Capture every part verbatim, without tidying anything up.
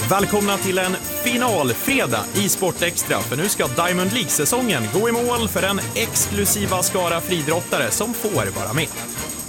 Välkomna till en finalfredag i Sport Extra, för nu ska Diamond League-säsongen gå i mål för den exklusiva skara friidrottare som får vara med.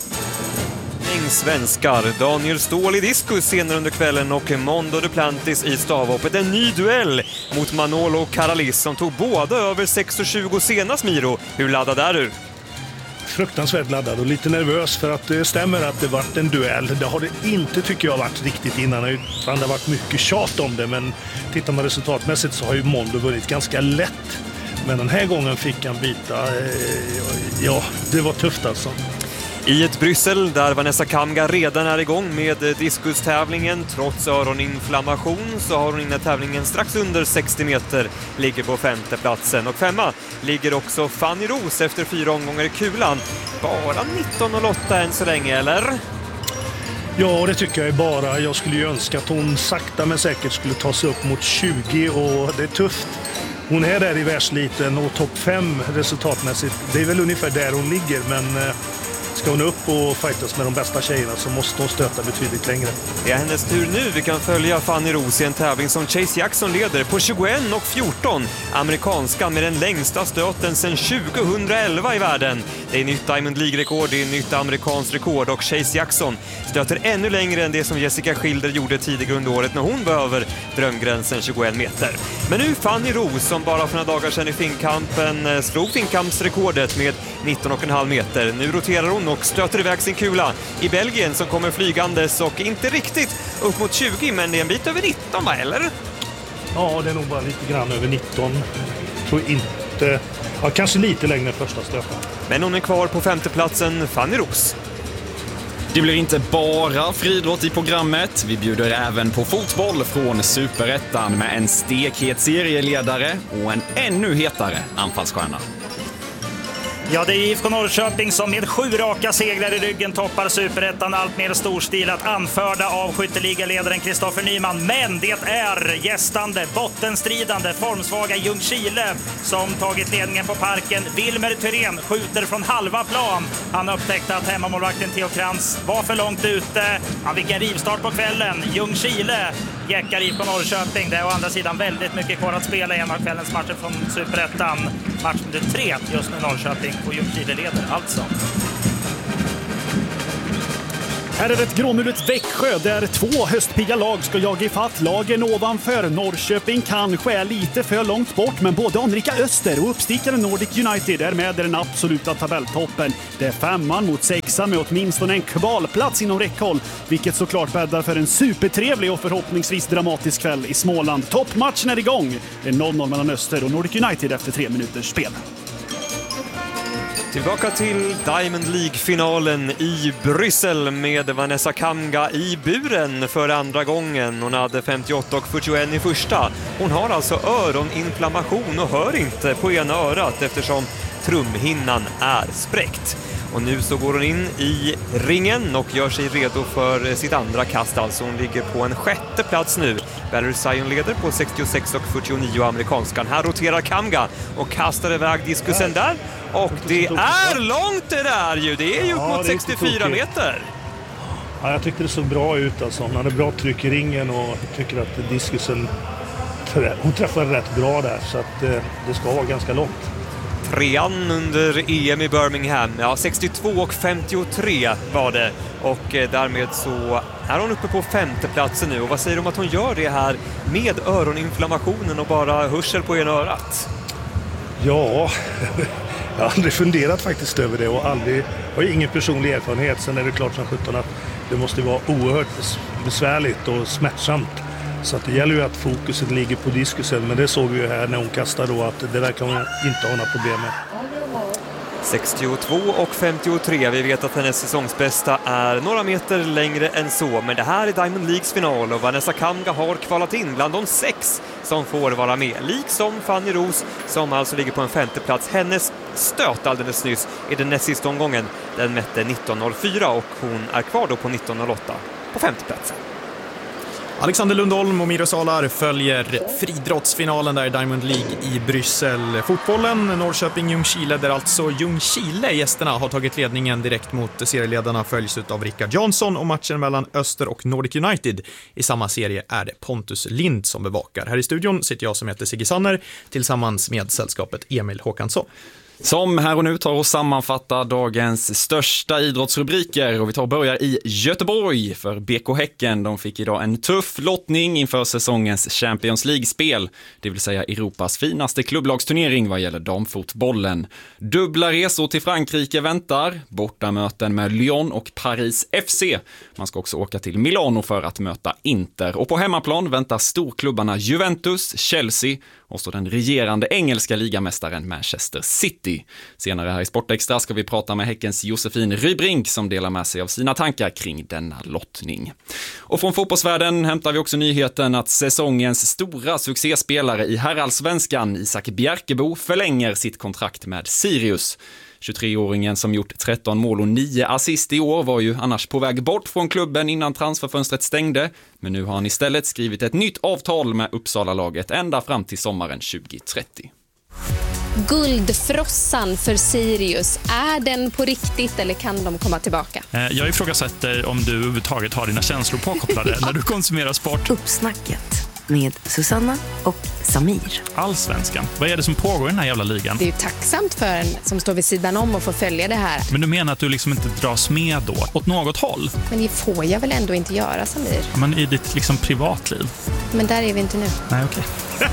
Svenskar, Daniel Ståhl i diskus senare under kvällen och Mondo Duplantis i stavhoppet. En ny duell mot Manolo Caralis som tog båda över sex tjugo senast, Miro. Hur laddad är du? Fruktansvärt laddad och lite nervös, för att det stämmer att det varit en duell. Det har det inte, tycker jag, varit riktigt innan. Det har varit mycket tjat om det, men tittar man resultatmässigt så har ju Mondo vunnit ganska lätt. Men den här gången fick han bita. Ja, det var tufft alltså. I ett Bryssel där Vanessa Kamga redan är igång med diskustävlingen. Trots öroninflammation så har hon inne tävlingen strax under sextio meter, ligger på femte platsen. Och femma ligger också Fanny Roos efter fyra omgångar i kulan. Bara nitton noll åtta än så länge, eller? Ja, det tycker jag är bara. Jag skulle ju önska att hon sakta men säkert skulle ta sig upp mot tjugo, och det är tufft. Hon är där i världsliten och topp fem resultatmässigt. Det är väl ungefär där hon ligger, men ska hon upp och fightas med de bästa tjejerna så måste hon stöta betydligt längre. Det är hennes tur nu. Vi kan följa Fanny Roos i en tävling som Chase Jackson leder på tjugoett och fjorton. Amerikanska med den längsta stöten sedan tjugohundraelva i världen. Det är nytt Diamond League-rekord, det är nytt amerikanskt rekord, och Chase Jackson stöter ännu längre än det som Jessica Schilder gjorde tidigare under året när hon var över drömgränsen tjugoett meter. Men nu Fanny Roos som bara för några dagar sedan i finkampen slog finkampsrekordet med nitton komma fem meter. Nu roterar hon och stöter iväg sin kula i Belgien som kommer flygandes och inte riktigt upp mot tjugo, men det är en bit över nitton, va, eller? Ja, det är nog bara lite grann över nitton. Jag tror inte... Ja, kanske lite längre första stöten. Men hon är kvar på femteplatsen, Fanny Roos. Det blir inte bara friidrott i programmet. Vi bjuder även på fotboll från Superettan med en stekhet serieledare och en ännu hetare anfallsstjärna. Ja, det är I F K Norrköping som med sju raka segrar i ryggen toppar Superettan, allt mer storstilat anförda av skytteligaledaren Kristoffer Nyman. Men det är gästande, bottenstridande, formsvaga Ljungskile som tagit ledningen på Parken. Wilmer Thyrén skjuter från halva plan. Han upptäckte att hemmamålvakten Theo Krantz var för långt ute. Han fick en rivstart på kvällen. Ljungskile jäckar I F K Norrköping. Det är å andra sidan väldigt mycket kvar att spela i en av kvällens matcher från Superettan. Match nummer tre just nu Norrköping och Ljungskile leder alltså. Här är ett gråmulet Växjö där två höstpigga lag ska jaga ifatt lagen ovanför. Norrköping kanske är lite för långt bort, men både Anrika Öster och uppstickaren Nordic United är med i den absoluta tabelltoppen. Det är femman mot sexan med åtminstone en kvalplats inom räckhåll, vilket såklart bäddar för en supertrevlig och förhoppningsvis dramatisk kväll i Småland. Toppmatchen är igång. Det är noll noll mellan Öster och Nordic United efter tre minuters spel. Tillbaka till Diamond League-finalen i Bryssel med Vanessa Kamga i buren för andra gången. Hon hade femtioåtta och fyrtioett i första. Hon har alltså öroninflammation och hör inte på ena örat eftersom trumhinnan är spräckt. Och nu så går hon in i ringen och gör sig redo för sitt andra kast. Alltså hon ligger på en sjätte plats nu. Valerie Zion leder på sextiosex och fyrtionio amerikanskan. Här roterar Kamga och kastar iväg diskusen där. Och det är långt det där ju. Det är ju ja, mot sextiofyra meter. Ja, jag tyckte det såg bra ut alltså. Hon hade bra tryck i ringen och jag tycker att diskusen, hon träffade rätt bra där, så att det ska vara ganska långt. Trean under E M i Birmingham. Ja, sextiotvå och femtiotre var det. Och därmed så är hon uppe på femteplatsen nu. Och vad säger du om att hon gör det här med öroninflammationen och bara hörsel på ena örat? Ja, jag har aldrig funderat faktiskt över det och aldrig, har ju ingen personlig erfarenhet. Sen är det klart som sjutton att det måste vara oerhört besvärligt och smärtsamt. Så att det gäller ju att fokuset ligger på diskusen, men det såg vi ju här när hon kastade då att det verkar hon inte ha några problem med. sextiotvå och femtiotre. Vi vet att hennes säsongsbästa är några meter längre än så. Men det här är Diamond Leagues final och Vanessa Kamga har kvalat in bland de sex som får vara med. Liksom Fanny Roos som alltså ligger på en femte plats. Hennes stöt alldeles nyss i den näst sista omgången. Den mätte nitton noll fyra och hon är kvar då på nitton noll åtta på femte platsen. Alexander Lundholm och Miro Salar följer friidrottsfinalen där i Diamond League i Bryssel. Fotbollen, Norrköping-Ljungskile, där alltså Ljungskile gästerna har tagit ledningen direkt mot serieledarna, följs av Rickard Jansson, och matchen mellan Öster och Nordic United i samma serie är det Pontus Lind som bevakar. Här i studion sitter jag som heter Sigge Sanner tillsammans med sällskapet Emil Håkansson. Som här och nu tar och sammanfattar dagens största idrottsrubriker, och vi tar och börjar i Göteborg för B K Häcken. De fick idag en tuff lottning inför säsongens Champions League-spel, det vill säga Europas finaste klubblagsturnering vad gäller damfotbollen. Dubbla resor till Frankrike väntar, bortamöten med Lyon och Paris F C. Man ska också åka till Milano för att möta Inter, och på hemmaplan väntar storklubbarna Juventus, Chelsea och så den regerande engelska ligamästaren Manchester City. Senare här i Sportextra ska vi prata med Häckens Josefin Rybrink som delar med sig av sina tankar kring denna lottning. Och från fotbollsvärlden hämtar vi också nyheten att säsongens stora succéspelare i herrallsvenskan, Isak Bjerkebo, förlänger sitt kontrakt med Sirius. tjugotreåringen som gjort tretton mål och nio assist i år var ju annars på väg bort från klubben innan transferfönstret stängde. Men nu har han istället skrivit ett nytt avtal med Uppsala-laget ända fram till sommaren tjugohundratrettio. Guldfrossan för Sirius, är den på riktigt eller kan de komma tillbaka? Jag ifrågasätter om du överhuvudtaget har dina känslor påkopplade när du konsumerar sport. Uppsnacket med Susanna och Samir. Allsvenskan. Vad är det som pågår i den här jävla ligan? Det är ju tacksamt för en som står vid sidan om och får följa det här. Men du menar att du liksom inte dras med då? Åt något håll? Men det får jag väl ändå inte göra, Samir? Ja, men i ditt liksom privatliv? Men där är vi inte nu. Nej, okej. Okay.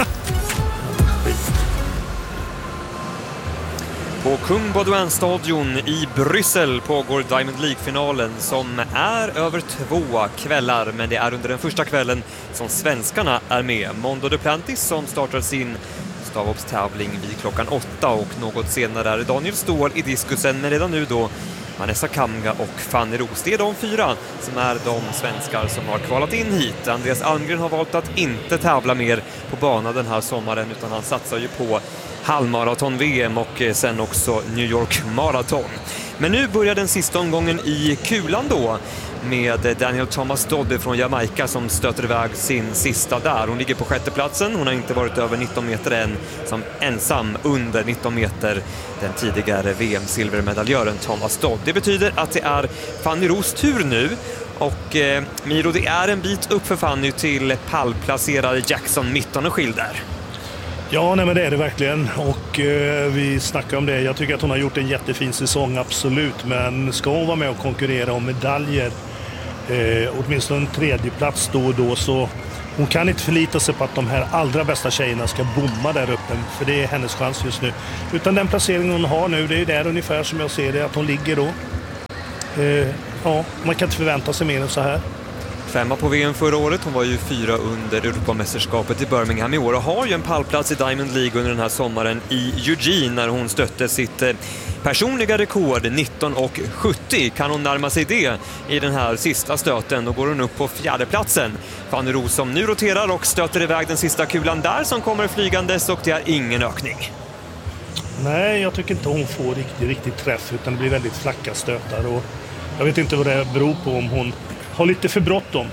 På Kung Baudouin-stadion i Bryssel pågår Diamond League-finalen som är över två kvällar, men det är under den första kvällen som svenskarna är med. Mondo Duplantis som startar sin stavhoppstävling vid klockan åtta, och något senare är Daniel Ståhl i diskusen, men redan nu då Vanessa Kamga och Fanny Roos. Det är de fyra som är de svenskar som har kvalat in hit. Andreas Almgren har valt att inte tävla mer på bana den här sommaren, utan han satsar ju på halvmaraton-V M och sen också New York Marathon. Men nu börjar den sista omgången i kulan då med Daniel Thomas Dodd från Jamaica som stöter iväg sin sista där. Hon ligger på sjätte platsen. Hon har inte varit över nitton meter än, som ensam under nitton meter den tidigare V M-silvermedaljören Thomas Dodd. Det betyder att det är Fanny Roos tur nu. Och eh, Miro, det är en bit upp för Fanny till pallplacerade Jackson Mitton och Schilder. Ja, nej, men det är det verkligen, och eh, vi snackar om det. Jag tycker att hon har gjort en jättefin säsong, absolut, men ska hon vara med och konkurrera om medaljer, eh, åtminstone en tredje plats då och då, så hon kan inte förlita sig på att de här allra bästa tjejerna ska bomma där uppe, för det är hennes chans just nu. Utan den placeringen hon har nu, det är där ungefär som jag ser det, att hon ligger då. Eh, ja, man kan inte förvänta sig mer än så här. Femma på V M förra året, hon var ju fyra under Europamästerskapet i Birmingham i år och har ju en pallplats i Diamond League under den här sommaren i Eugene när hon stötte sitt personliga rekord nitton och sjuttio. Kan hon närma sig det i den här sista stöten, och går hon upp på fjärde platsen. Fanny Roos som nu roterar och stöter iväg den sista kulan där som kommer flygandes, och det är ingen ökning. Nej, jag tycker inte hon får riktigt, riktigt träff, utan det blir väldigt flacka stötar, och jag vet inte vad det beror på, om hon har lite för bråttom.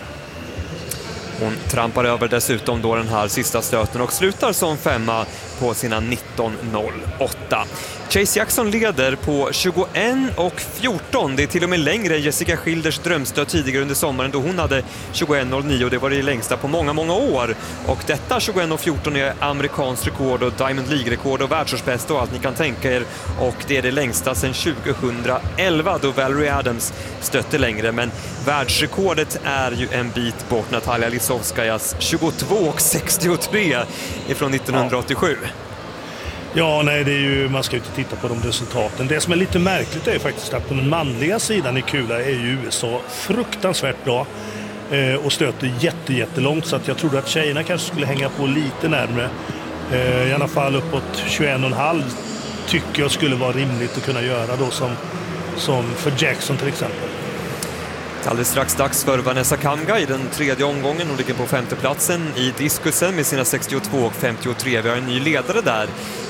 Hon trampar över dessutom då den här sista stöten och slutar som femma på sina nitton noll åtta. Chase Jackson leder på tjugoett och fjorton. Det är till och med längre än Jessica Schilders drömstöt tidigare under sommaren då hon hade tjugoett noll nio, och det var det längsta på många, många år. Och detta tjugoett och fjorton är amerikansk rekord och Diamond League-rekord och världsårsbästa och allt ni kan tänka er. Och det är det längsta sedan tjugohundraelva då Valerie Adams stötte längre. Men världsrekordet är ju en bit bort, Natalia Lisovskajas tjugotvå och sextiotre ifrån nittonhundraåttiosju. Ja, nej, det är ju, man ska ju inte titta på de resultaten. Det som är lite märkligt är ju faktiskt att på den manliga sidan i kula är ju U S A fruktansvärt bra eh, och stöter jätte, jättelångt, så att jag trodde att tjejerna kanske skulle hänga på lite närmare. Eh, I alla fall uppåt tjugoett komma fem tycker jag skulle vara rimligt att kunna göra då, som, som för Jackson till exempel. Alldeles strax dags för Vanessa Kamga i den tredje omgången. Hon ligger på femte platsen i diskusen med sina sextiotvå och femtiotre. Vi har en ny ledare där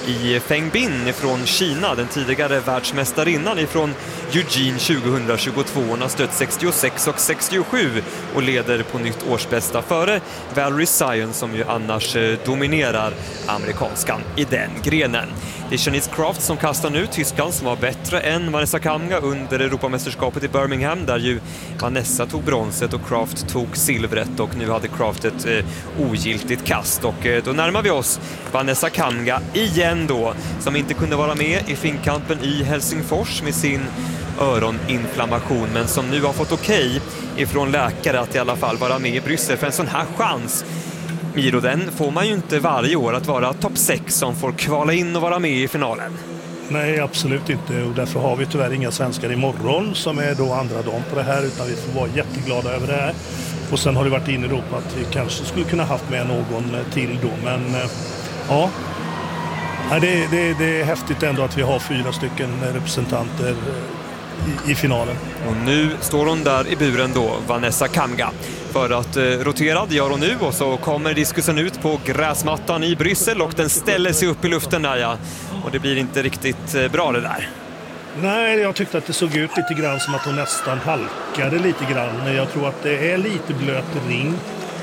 i Feng Bin från Kina, den tidigare världsmästarinnan ifrån Eugene tjugohundratjugotvå. Hon har stött sextiosex och sextiosju och leder på nytt årsbästa före Valerie Zion som ju annars dominerar amerikanskan i den grenen. Det är Shanice Kraft som kastar nu, Tyskland som var bättre än Vanessa Kamga under Europamästerskapet i Birmingham där ju Vanessa tog bronset och Kraft tog silvret och nu hade Kraft ett eh, ogiltigt kast och eh, då närmar vi oss Vanessa Kamga igen då som inte kunde vara med i finkampen i Helsingfors med sin öroninflammation men som nu har fått okej ifrån läkare att i alla fall vara med i Bryssel för en sån här chans. Miro, den får man ju inte varje år att vara topp sex som får kvala in och vara med i finalen. Nej, absolut inte. Och därför har vi tyvärr inga svenskar imorgon som är då andra dagen på det här utan vi får vara jätteglada över det här. Och sen har det varit in i Europa att vi kanske skulle kunna haft med någon till då. Men ja, det, det, det är häftigt ändå att vi har fyra stycken representanter i, i finalen. Och nu står hon där i buren då, Vanessa Kamga. För att eh, rotera, det gör hon nu och så kommer diskusen ut på gräsmattan i Bryssel och den ställer sig upp i luften där ja. Och det blir inte riktigt eh, bra det där. Nej, jag tyckte att det såg ut lite grann som att hon nästan halkade lite grann. Jag tror att det är lite blöt ring.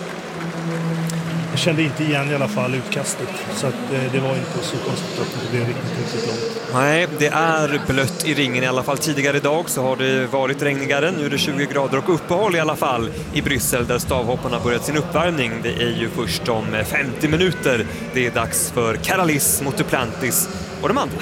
Jag kände inte igen i alla fall utkastet. Så att, eh, det var inte så konstigt att det blev riktigt, riktigt långt. Nej, det är blött i ringen i alla fall. Tidigare idag så har det varit regnigare. Nu är det tjugo grader och uppehåll i alla fall i Bryssel där stavhopparna börjat sin uppvärmning. Det är ju först om femtio minuter. Det är dags för Karalis mot Duplantis och de andra.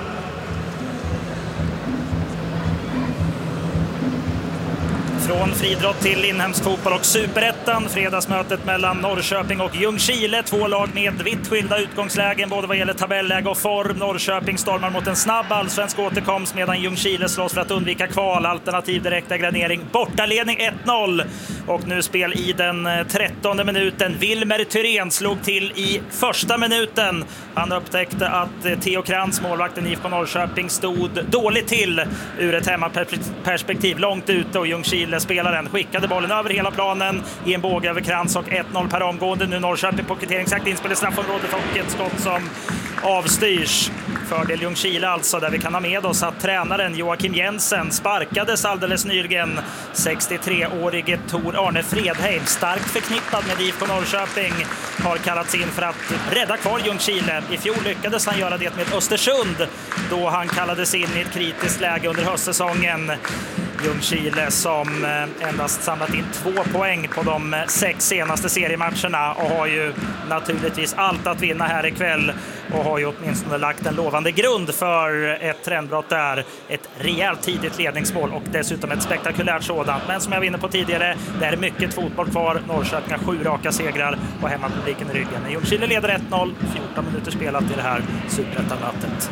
Från friidrott till inhemsk fotboll och superettan. Fredagsmötet mellan Norrköping och Ljungskile. Två lag med vitt skilda utgångslägen både vad gäller tabelläge och form. Norrköping stormar mot en snabb allsvensk återkomst medan Ljungskile slåss för att undvika kval. Alternativ direkta gradering. Bortaledning ett noll. Och nu spel i den trettonde minuten. Wilmer Thyrén slog till i första minuten. Han upptäckte att Theo Krantz, målvakten i I F K Norrköping, stod dåligt till ur ett hemmaperspektiv långt ute och Ljungskile spelaren skickade bollen över hela planen i en båge över Krantz och ett noll per omgående. Nu Norrköping på kvitteringsakt inspel i straffområdet och ett skott som avstyrs. Fördel Ljungskile alltså, där vi kan ha med oss att tränaren Joakim Jensen sparkades alldeles nyligen. sextiotre-årige Tor Arne Fredheim, starkt förknippad med I F K Norrköping, har kallats in för att rädda kvar Ljungskile. I fjol lyckades han göra det med Östersund då han kallades in i ett kritiskt läge under höstsäsongen. Ljungskile som endast samlat in två poäng på de sex senaste seriematcherna och har ju naturligtvis allt att vinna här ikväll och har ju åtminstone lagt en lovande grund för ett trendbrott där. Ett rejält tidigt ledningsmål och dessutom ett spektakulärt sådant. Men som jag var inne på tidigare, det är mycket fotboll kvar. Norrköping har sju raka segrar och hemmapubliken i ryggen. Ljungskile leder ett noll, fjorton minuter spelat i det här superettanmötet.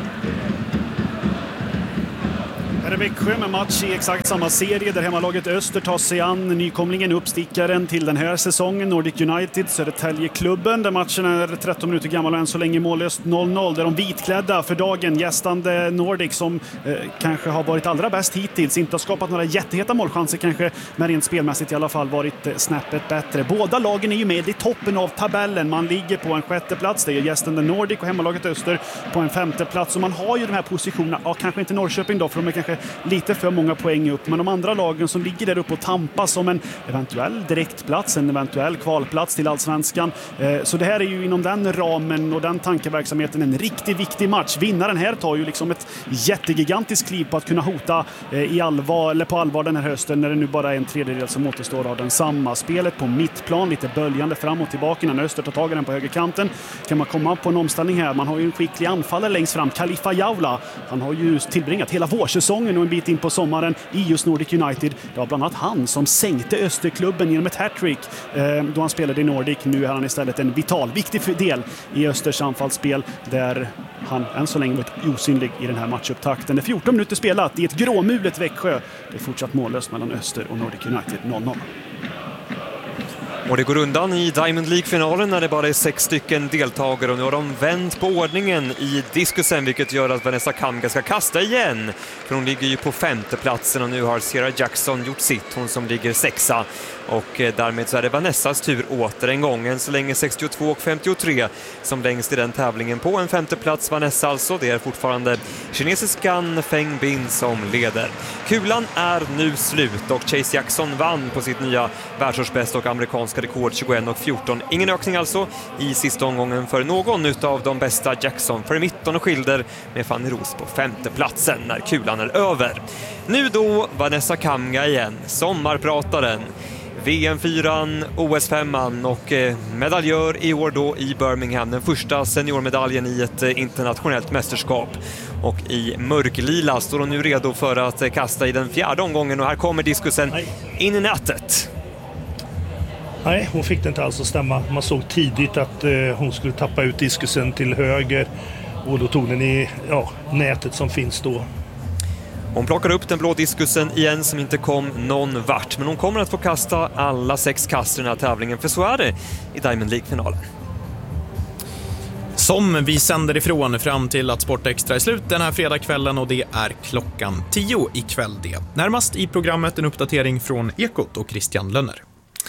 Här är Växjö med match i exakt samma serie där hemmalaget Öster tar sig an nykomlingen, uppstickaren till den här säsongen, Nordic United, Södertäljeklubben, där matchen är tretton minuter gammal och än så länge mållöst noll noll. Där de vitklädda för dagen gästande Nordic som eh, kanske har varit allra bäst hittills, inte har skapat några jätteheta målchanser kanske, men rent spelmässigt i alla fall varit eh, snäppet bättre. Båda lagen är ju med i toppen av tabellen. Man ligger på en sjätte plats, det är gästande Nordic och hemmalaget Öster på en femte plats. Och man har ju de här positionerna, ja, kanske inte Norrköping då, för de är kanske lite för många poäng upp, men de andra lagen som ligger där uppe och tampas om en eventuell direktplats, en eventuell kvalplats till Allsvenskan. Så det här är ju inom den ramen och den tankeverksamheten en riktigt viktig match. Vinnaren här tar ju liksom ett jättegigantiskt kliv på att kunna hota i allvar, eller på allvar den här hösten när det nu bara är en tredjedel som återstår av den samma. Spelet på mittplan, lite böljande fram och tillbaka innan Öster tar tag i den på högerkanten. Kan man komma på en omställning här? Man har ju en skicklig anfallare längst fram, Khalifa Jaula. Han har ju tillbringat hela vårsäsongen och en bit in på sommaren i just Nordic United. Det var bland annat han som sänkte Österklubben genom ett hattrick eh, då han spelade i Nordic. Nu är han istället en vital, viktig del i Östers anfallsspel där han än så länge varit osynlig i den här matchupptakten. Det är fjorton minuter spelat i ett gråmulet Växjö. Det är fortsatt mållöst mellan Öster och Nordic United noll noll. Och det går undan i Diamond League-finalen när det bara är sex stycken deltagare och nu har de vänt på ordningen i diskusen, vilket gör att Vanessa Kamga ska kasta igen. För hon ligger ju på femte platsen och nu har Sierra Jackson gjort sitt, hon som ligger sexa. Och därmed så är det Vanessas tur åter en gång. Än så länge sextiotvå och femtiotre som längst i den tävlingen på en femte plats. Vanessa alltså, det är fortfarande kinesiskan Feng Bin som leder. Kulan är nu slut och Chase Jackson vann på sitt nya världsårsbästa och amerikanska rekord tjugoett och fjorton. Ingen ökning alltså i sista omgången för någon utav de bästa. Jackson för mitten och skilder med Fanny Ros på femte platsen när kulan är över. Nu då Vanessa Kamga igen, sommarprataren. V M fyran, O S femman och medaljör i år då i Birmingham. Den första seniormedaljen i ett internationellt mästerskap. Och i mörklila står hon nu redo för att kasta i den fjärde omgången. Och här kommer diskusen Nej. in i nätet. Nej, hon fick det inte alls att stämma. Man såg tidigt att eh, hon skulle tappa ut diskusen till höger. Och då tog den i ja, nätet som finns då. Hon plockar upp den blå diskusen igen som inte kom någon vart. Men hon kommer att få kasta alla sex kast i den här tävlingen. För så är det i Diamond League-finalen. Som vi sänder ifrån fram till att Sport Extra är slut den här fredagskvällen och det är klockan tio ikväll det. Närmast i programmet en uppdatering från Ekot och Christian Lönner.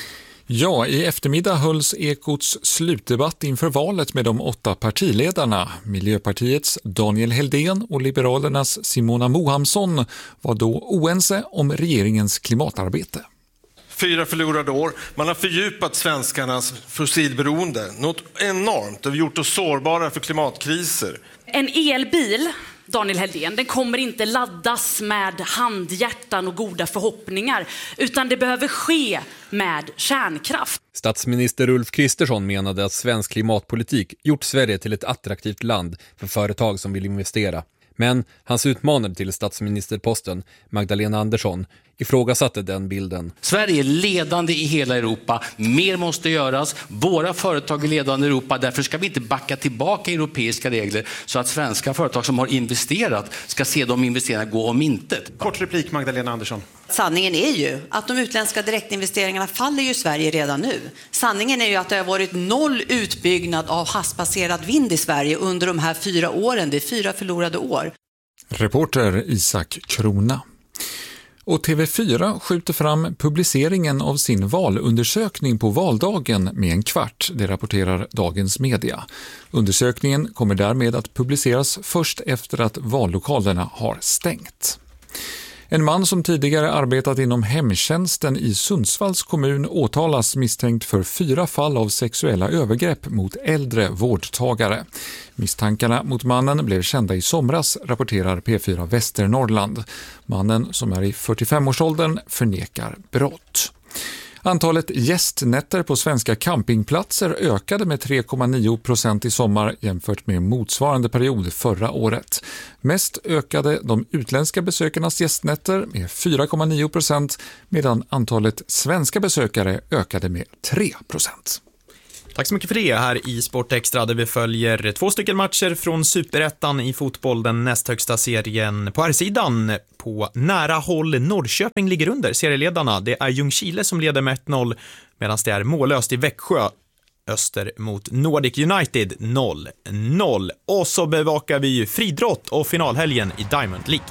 Ja, i eftermiddag hölls Ekots slutdebatt inför valet med de åtta partiledarna. Miljöpartiets Daniel Heldén och Liberalernas Simona Mohamsson var då oense om regeringens klimatarbete. Fyra förlorade år. Man har fördjupat svenskarnas fossilberoende. Något enormt och gjort oss sårbara för klimatkriser. En elbil, Daniel Heldén, den kommer inte laddas med handhjärtan och goda förhoppningar, utan det behöver ske med kärnkraft. Statsminister Ulf Kristersson menade att svensk klimatpolitik gjort Sverige till ett attraktivt land för företag som vill investera. Men hans utmanare till statsministerposten, Magdalena Andersson, ifrågasatte den bilden. Sverige är ledande i hela Europa. Mer måste göras. Våra företag är ledande i Europa. Därför ska vi inte backa tillbaka i europeiska regler så att svenska företag som har investerat ska se de investeringarna gå om intet. Kort replik, Magdalena Andersson. Sanningen är ju att de utländska direktinvesteringarna faller ju i Sverige redan nu. Sanningen är ju att det har varit noll utbyggnad av havsbaserad vind i Sverige under de här fyra åren. Det är fyra förlorade år. Reporter Isak Krona. Och T V fyra skjuter fram publiceringen av sin valundersökning på valdagen med en kvart, det rapporterar Dagens Media. Undersökningen kommer därmed att publiceras först efter att vallokalerna har stängt. En man som tidigare arbetat inom hemtjänsten i Sundsvalls kommun åtalas misstänkt för fyra fall av sexuella övergrepp mot äldre vårdtagare. Misstankarna mot mannen blev kända i somras, rapporterar P fyra Västernorrland. Mannen, som är i fyrtiofemårsåldern, förnekar brott. Antalet gästnätter på svenska campingplatser ökade med tre komma nio procent i sommar jämfört med motsvarande period förra året. Mest ökade de utländska besökarnas gästnätter med fyra komma nio procent medan antalet svenska besökare ökade med tre procent. Tack så mycket för det här i Sport Extra där vi följer två stycken matcher från Superettan i fotboll, den näst högsta serien på här sidan. På nära håll Norrköping ligger under serieledarna. Det är Ljungskile som leder med ett noll medan det är mållöst i Växjö. Öster mot Nordic United noll noll. Och så bevakar vi ju friidrott och finalhelgen i Diamond League.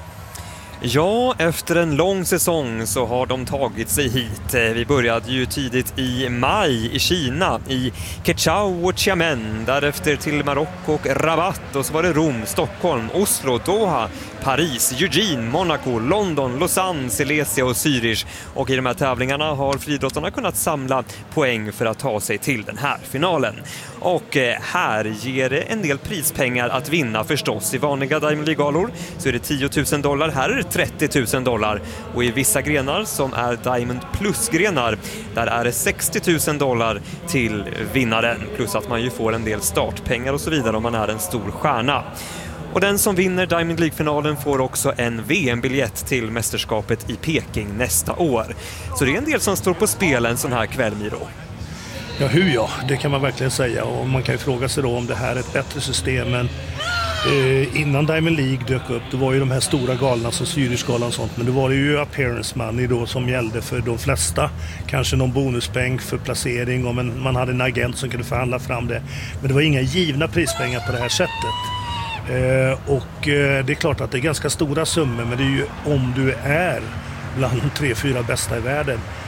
Ja, efter en lång säsong så har de tagit sig hit. Vi började ju tidigt i maj i Kina, i Quechao och Xiamen, därefter till Marocko och Rabat, och så var det Rom, Stockholm, Oslo, Doha, Paris, Eugene, Monaco, London, Lausanne, Silesia och Zürich. Och i de här tävlingarna har friidrottarna kunnat samla poäng för att ta sig till den här finalen. Och här ger det en del prispengar att vinna förstås. I vanliga Diamond League-galor så är det tio tusen dollar, här är det trettio tusen dollar. Och i vissa grenar som är Diamond Plus-grenar, där är det sextio tusen dollar till vinnaren. Plus att man ju får en del startpengar och så vidare om man är en stor stjärna. Och den som vinner Diamond League-finalen får också en V M-biljett till mästerskapet i Peking nästa år. Så det är en del som står på spel en sån här kväll, Miro. Ja, hur ja, det kan man verkligen säga. Och man kan ju fråga sig då om det här är ett bättre system. Men eh, innan Diamond League dök upp, det var ju de här stora galorna som Zürichgalan och sånt. Men det var det ju appearance money då som gällde för de flesta. Kanske någon bonuspengar för placering om en, man hade en agent som kunde förhandla fram det. Men det var inga givna prispengar på det här sättet. Eh, och eh, det är klart att det är ganska stora summor, men det är ju om du är bland de tre, fyra bästa i världen.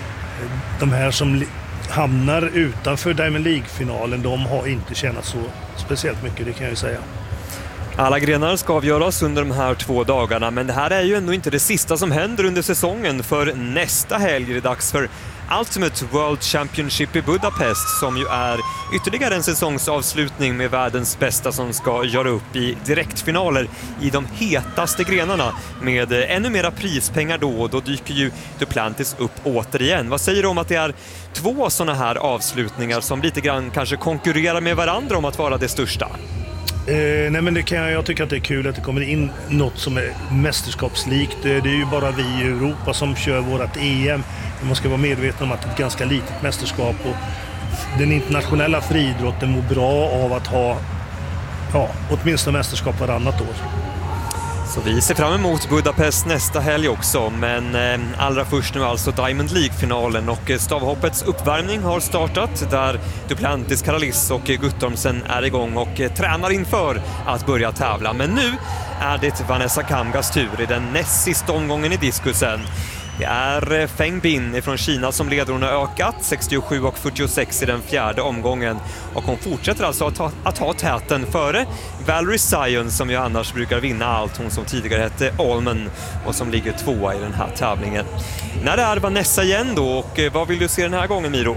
de här som hamnar utanför Diamond League-finalen, de har inte tjänat så speciellt mycket, det kan jag ju säga. Alla grenar ska avgöras under de här två dagarna, men det här är ju ändå inte det sista som händer under säsongen, för nästa helg är det dags för Ultimate World Championship i Budapest, som ju är ytterligare en säsongsavslutning med världens bästa som ska göra upp i direktfinaler i de hetaste grenarna med ännu mera prispengar då, och då dyker ju Duplantis upp återigen. Vad säger du om att det är två sådana här avslutningar som lite grann kanske konkurrerar med varandra om att vara det största? Eh, nej men det kan jag, jag tycker att det är kul att det kommer in något som är mästerskapslikt. Det, det är ju bara vi i Europa som kör vårt E M. Man ska vara medveten om att det är ett ganska litet mästerskap, och den internationella friidrotten mår bra av att ha ja, åtminstone mästerskap varannat år. Så vi ser fram emot Budapest nästa helg också, men eh, allra först nu alltså Diamond League-finalen, och stavhoppets uppvärmning har startat där Duplantis, Karalis och Guttormsen är igång och eh, tränar inför att börja tävla. Men nu är det Vanessa Kamgas tur i den näst sista omgången i diskusen. Det är Feng Bin från Kina som leder. Hon har ökat sextiosju och fyrtiosex i den fjärde omgången, och hon fortsätter alltså att ha, att ha täten före Valerie Sion, som ju annars brukar vinna allt, hon som tidigare hette Allman och som ligger tvåa i den här tävlingen. När det är Vanessa igen då, och vad vill du se den här gången, Miro?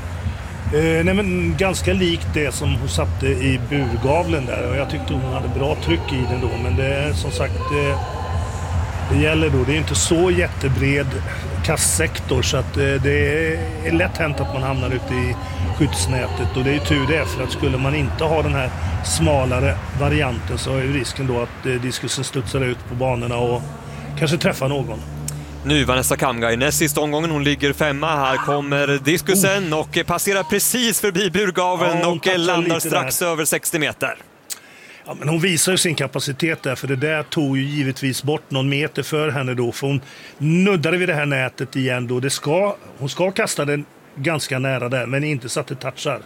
Eh, nej men ganska likt det som hon satte i burgavlen där, och jag tyckte hon hade bra tryck i den då, men det är som sagt eh... det gäller då, det är inte så jättebred kastsektor, så att det är lätt hänt att man hamnar ute i skyddsnätet, och det är ju tur det, för att skulle man inte ha den här smalare varianten så är ju risken då att diskusen studsar ut på banorna och kanske träffar någon. Nu Vanessa Kamga i näst sista omgången, hon ligger femma. Här kommer diskusen oh. och passerar precis förbi burgaveln ja, och landar strax där över sextio meter. Ja, men hon visar ju sin kapacitet där, för det där tog ju givetvis bort någon meter för henne då, för hon nuddade vid det här nätet igen då. Det ska, hon ska kasta den ganska nära där, men inte så att det touchar.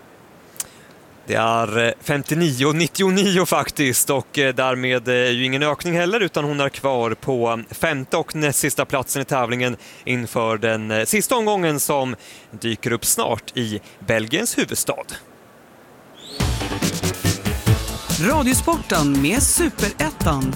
Det är femtionio nittionio faktiskt, och därmed är ju ingen ökning heller, utan hon är kvar på femte och näst sista platsen i tävlingen inför den sista omgången som dyker upp snart i Belgiens huvudstad. Radiosporten med Superettan.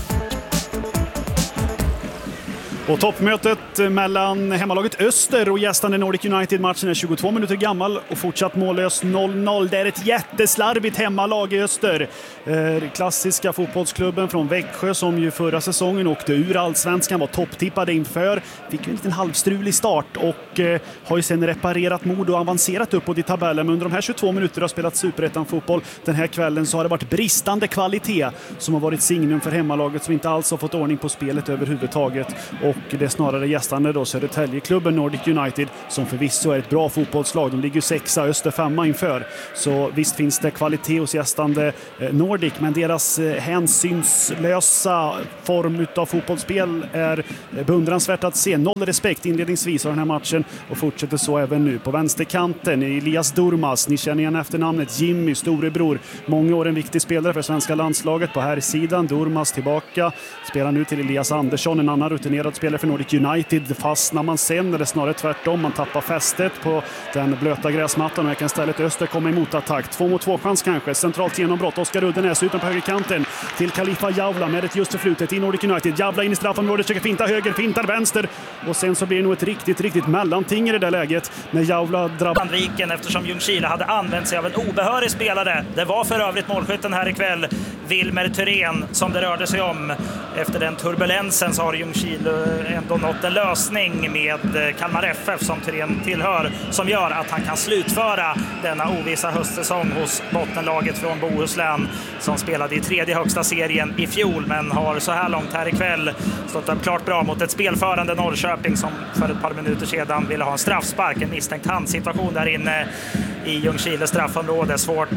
Och toppmötet mellan hemmalaget Öster och gästande Nordic United-matchen är tjugotvå minuter gammal och fortsatt mållös noll noll. Det är ett jätteslarvigt hemmalag i Öster. Eh, klassiska fotbollsklubben från Växjö som ju förra säsongen åkte ur allsvenskan, var topptippade inför. Fick en liten halvstrulig start och eh, har ju sen reparerat mod och avancerat uppåt i tabellen. Men under de här tjugotvå minuter har spelat Superettan-fotboll den här kvällen, så har det varit bristande kvalitet som har varit signum för hemmalaget, som inte alls har fått ordning på spelet överhuvudtaget. Och Och det är snarare gästande då Södertäljeklubben Nordic United, som förvisso är ett bra fotbollslag. De ligger sexa, Öster femma inför. Så visst finns det kvalitet hos gästande Nordic, men deras hänsynslösa form av fotbollsspel är beundransvärt att se. Noll respekt inledningsvis av den här matchen och fortsätter så även nu. På vänsterkanten Elias Durmas, ni känner igen efternamnet, Jimmy, storebror. Många år en viktig spelare för svenska landslaget. På här sidan Durmas tillbaka, spelar nu till Elias Andersson, en annan rutinerad spelare för Nordic United. Fastnar man sen, eller snarare tvärtom, man tappar fästet på den blöta gräsmattan och jag kan istället Öster komma emot attack. Två mot två chans kanske, centralt genombrott. Oskar Uddenäs utan på högerkanten till Khalifa Javla med ett just förflutet i Nordic United. Javla in i straffområdet, försöker finta höger, fintar vänster och sen så blir det nog ett riktigt, riktigt mellanting i det där läget när Javla drabbar Sandviken, eftersom Ljungskile hade använt sig av en obehörig spelare. Det var för övrigt målskytten här ikväll, Wilmer Thyrén, som det rörde sig om. Efter den turbulensen så har Ljungskile ändå nått en lösning med Kalmar F F, som Thyrén tillhör, som gör att han kan slutföra denna ovissa höstsäsong hos bottenlaget från Bohuslän, som spelade i tredje högsta serien i fjol, men har så här långt här ikväll stått upp klart bra mot ett spelförande Norrköping som för ett par minuter sedan ville ha en straffspark, en misstänkt handsituation där inne i Ljungskiles straffområde. Svårt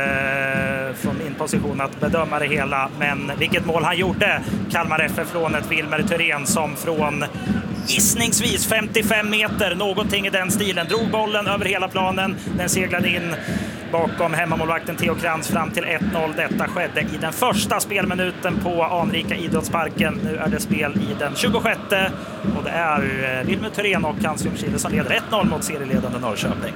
eh, från min position att bedöma det hela, men vilket mål han gjorde, Kalmar F F-lånet Wilmer Thyrén, som från gissningsvis femtiofem meter, någonting i den stilen, drog bollen över hela planen, den seglade in bakom hemmamålvakten Theo Krantz fram till ett noll. Detta skedde i den första spelminuten på anrika idrottsparken. Nu är det spel i den tjugosjätte och det är Wilmer Thorén och Hans Ljungskile som leder ett noll mot serieledande Norrköping.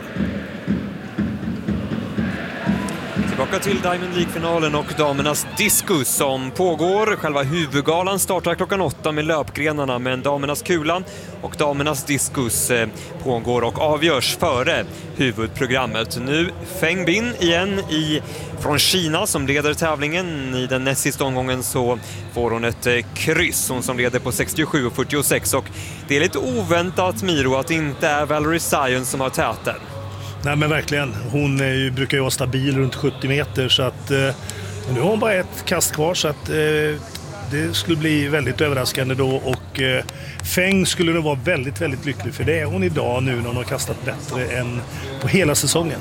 Tillbaka till Diamond League-finalen och damernas diskus som pågår. Själva huvudgalan startar klockan åtta med löpgrenarna, men damernas kulan och damernas diskus pågår och avgörs före huvudprogrammet. Nu Feng Bin igen i, från Kina som leder tävlingen. I den näst sista omgången så får hon ett kryss, hon som leder på sextiosju fyrtiosex, och det är lite oväntat, Miro, att det inte är Valerie Zion som har täten. Nej men verkligen, hon är ju, brukar ju vara stabil runt sjuttio meter, så att eh, nu har hon bara ett kast kvar, så att eh, det skulle bli väldigt överraskande då, och eh, Feng skulle nog vara väldigt, väldigt lycklig för det är hon idag nu när hon har kastat bättre än på hela säsongen.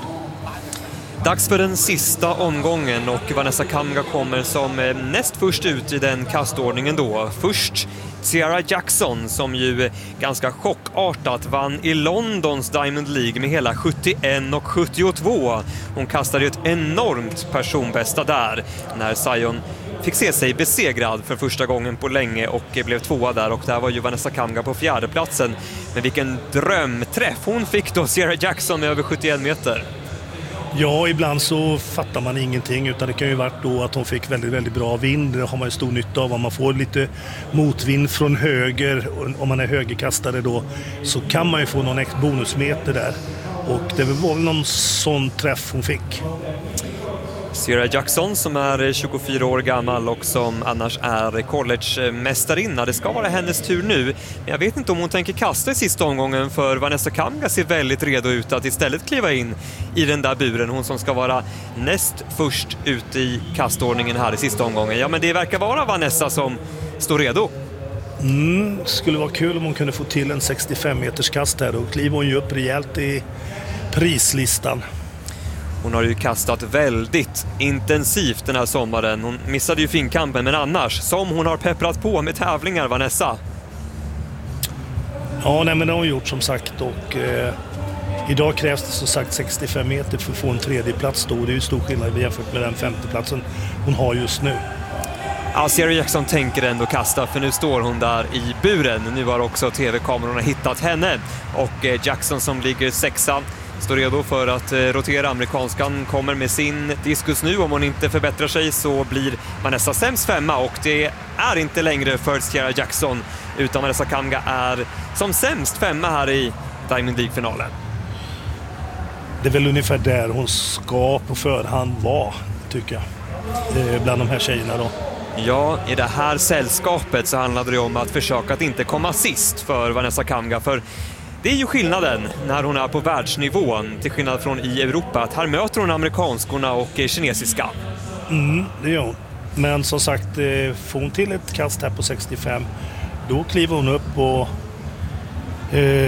Dags för den sista omgången och Vanessa Kamga kommer som näst först ut i den kastordningen då. Först Ciara Jackson som ju ganska chockartat vann i Londons Diamond League med hela sjuttioett och sjuttiotvå. Hon kastade ett enormt personbästa där när Zion fick se sig besegrad för första gången på länge och blev tvåa där, och där var ju Vanessa Kamga på fjärdeplatsen. Men vilken drömträff hon fick då, Ciara Jackson med över sjuttioett meter. Ja, ibland så fattar man ingenting, utan det kan ju varit då att hon fick väldigt, väldigt bra vind. Det har man ju stor nytta av. Om man får lite motvind från höger, om man är högerkastare då, så kan man ju få någon extra bonusmeter där. Och det var väl någon sån träff hon fick. Ciara Jackson som är tjugofyra år gammal och som annars är college-mästarinna. Det ska vara hennes tur nu. Men jag vet inte om hon tänker kasta i sista omgången, för Vanessa Kamga ser väldigt redo ut att istället kliva in i den där buren. Hon som ska vara näst först ut i kastordningen här i sista omgången. Ja, men det verkar vara Vanessa som står redo. Mm, skulle vara kul om hon kunde få till en sextiofem meters kast här, och kliver hon ju upp rejält i prislistan. Hon har ju kastat väldigt intensivt den här sommaren. Hon missade ju finkampen, men annars som hon har pepprat på med tävlingar, Vanessa. Ja, nej, men det har hon gjort som sagt, och eh, idag krävs det som sagt sextiofem meter för att få en tredje plats då. Det är ju stor skillnad jämfört med den femte platsen hon har just nu. Ja, Ciara Jackson tänker ändå kasta, för nu står hon där i buren. Nu har också tv-kamerorna hittat henne, och eh, Jackson som ligger sexa står redo för att rotera. Amerikanskan kommer med sin diskus nu. Om hon inte förbättrar sig så blir Vanessa sämst femma, och det är inte längre för Ciara Jackson, utan Vanessa Kamga är som sämst femma här i Diamond League-finalen. Det är väl ungefär där hon ska på förhand vara, tycker jag, bland de här tjejerna då. Ja, i det här sällskapet så handlade det om att försöka att inte komma sist för Vanessa Kamga, för det är ju skillnaden när hon är på världsnivån till skillnad från i Europa, att här möter hon amerikanskorna och kinesiska. Mm, det gör hon. Men som sagt, får hon till ett kast här på sextiofem, då kliver hon upp och eh,